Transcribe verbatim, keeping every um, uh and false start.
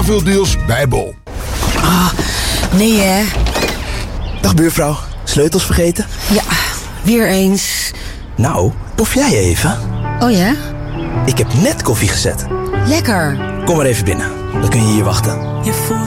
Extra veel deals bij Bol. Ah, nee hè. Dag buurvrouw, sleutels vergeten? Ja, weer eens. Nou, pof jij even? Oh ja? Ik heb net koffie gezet. Lekker. Kom maar even binnen, dan kun je hier wachten. Je voelt